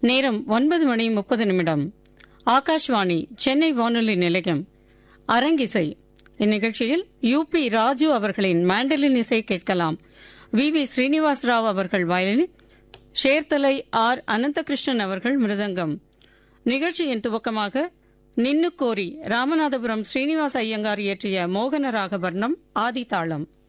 நேரம் 9:30 ஆகாஷ்வாணி சென்னை வானொலி நிலையம். அரங்கிசை. இந்நிகழ்ச்சியில் யூபி ராஜு அவர்களின் மாண்டலின் இசை கேட்கலாம். வி ஸ்ரீனிவாஸ் ராவ் அவர்கள் வயலின், ஷேர்தலை ஆர் அனந்தகிருஷ்ணன் அவர்கள் மிருதங்கம். நிகழ்ச்சியின் துவக்கமாக நின்னு கோரி ராமநாதபுரம் ஸ்ரீனிவாச ஐயங்கார் இயற்றிய மோகன ராகவர்ணம் ஆதிதாளம்.